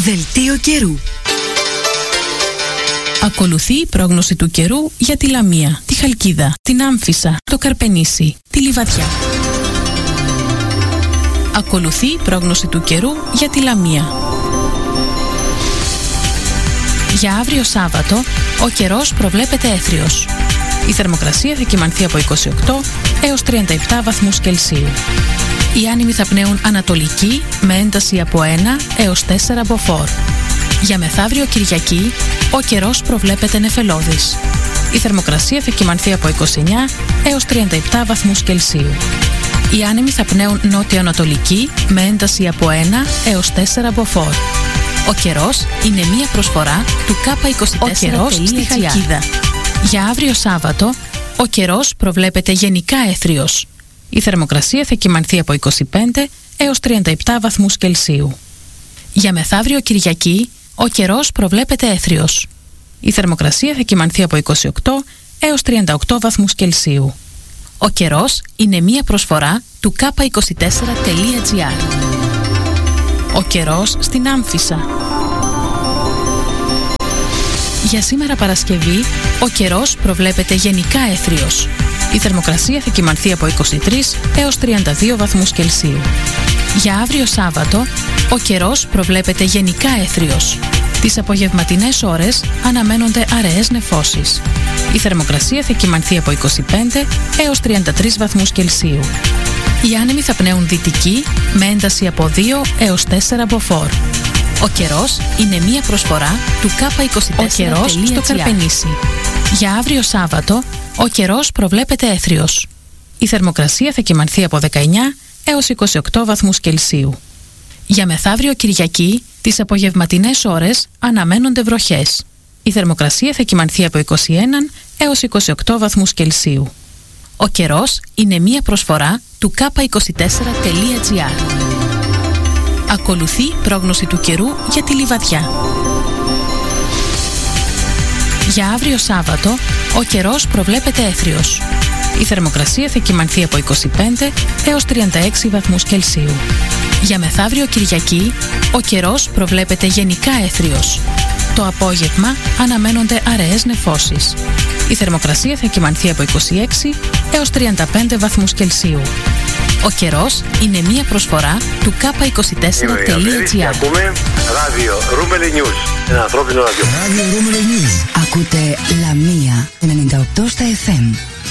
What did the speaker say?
Δελτίο καιρού. Ακολουθεί η πρόγνωση του καιρού για τη Λαμία, τη Χαλκίδα, την Άμφισσα, το Καρπενήσι, τη Λιβαδιά. Ακολουθεί η πρόγνωση του καιρού για τη Λαμία. Για αύριο Σάββατο, ο καιρός προβλέπεται έθριος. Η θερμοκρασία θα κυμανθεί από 28 έως 37 βαθμούς Κελσίου. Οι άνεμοι θα πνέουν ανατολική με ένταση από 1 έως 4 μποφόρ. Για μεθαύριο Κυριακή, ο καιρός προβλέπεται νεφελώδης. Η θερμοκρασία θα κυμανθεί από 29 έως 37 βαθμούς Κελσίου. Οι άνεμοι θα πνέουν νότιο-ανατολική με ένταση από 1 έως 4 μποφόρ. Ο καιρός είναι μία προσφορά του K24 στη Χαλκίδα. Για αύριο Σάββατο, ο καιρός προβλέπεται γενικά έθριος. Η θερμοκρασία θα κυμανθεί από 25 έως 37 βαθμούς Κελσίου. Για μεθαύριο Κυριακή, ο καιρός προβλέπεται έθριος. Η θερμοκρασία θα κυμανθεί από 28 έως 38 βαθμούς Κελσίου. Ο καιρός είναι μία προσφορά του K24.gr. Ο καιρός στην Άμφισσα. Για σήμερα Παρασκευή, ο καιρός προβλέπεται γενικά έθριος. Η θερμοκρασία θα κυμανθεί από 23 έως 32 βαθμούς Κελσίου. Για αύριο Σάββατο, ο καιρός προβλέπεται γενικά έθριος. Τις απογευματινές ώρες αναμένονται αραιές νεφώσεις. Η θερμοκρασία θα κυμανθεί από 25 έως 33 βαθμούς Κελσίου. Οι άνεμοι θα πνέουν δυτική με ένταση από 2 έως 4 μποφόρ. Ο καιρός είναι μία προσφορά του K24. Ο καιρός στο Καρπενήσι. Για αύριο Σάββατο, ο καιρός προβλέπεται έθριος. Η θερμοκρασία θα κυμανθεί από 19 έως 28 βαθμούς Κελσίου. Για μεθαύριο Κυριακή, τις απογευματινές ώρες αναμένονται βροχές. Η θερμοκρασία θα κυμανθεί από 21 έως 28 βαθμούς Κελσίου. Ο καιρός είναι μία προσφορά του K24.gr. Ακολουθεί πρόγνωση του καιρού για τη Λιβαδιά. Για αύριο Σάββατο, ο καιρός προβλέπεται έθριος. Η θερμοκρασία θα κυμανθεί από 25 έως 36 βαθμούς Κελσίου. Για μεθαύριο Κυριακή, ο καιρός προβλέπεται γενικά έθριος. Το απόγευμα αναμένονται αραιές νεφώσεις. Η θερμοκρασία θα κυμανθεί από 26 έως 35 βαθμούς Κελσίου. Ο καιρός είναι μία προσφορά του K24.gr. Ακούμε ράδιο Ρούμελι News. Ένα ανθρώπινο ράδιο. Ράδιο Ρούμελι News. Ακούτε Λαμία 98 στα FM.